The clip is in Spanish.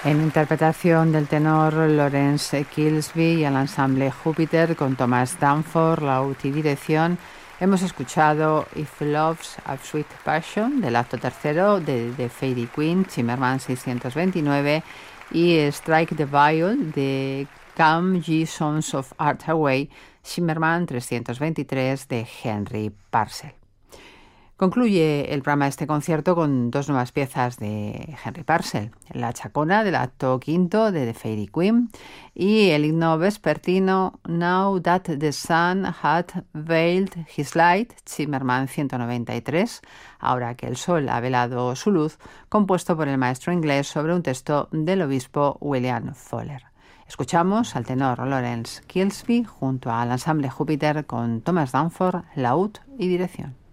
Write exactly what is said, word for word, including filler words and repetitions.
En interpretación del tenor Lawrence Kilsby y el ensamble Júpiter con Thomas Danforth, laúd y dirección, hemos escuchado If Love's a Sweet Passion del acto tercero de The Fairy Queen, Zimmermann seiscientos veintinueve, y Strike the Viol de Come Ye Sons of Art Away, Zimmermann trescientos veintitrés de Henry Purcell. Concluye el programa de este concierto con dos nuevas piezas de Henry Purcell: la chacona del acto quinto de The Fairy Queen y el himno vespertino Now That the Sun Hath Veiled His Light, Zimmermann ciento noventa y tres, ahora que el sol ha velado su luz, compuesto por el maestro inglés sobre un texto del obispo William Fowler. Escuchamos al tenor Lawrence Kilsby junto al ensamble Júpiter con Thomas Danforth, laúd y dirección.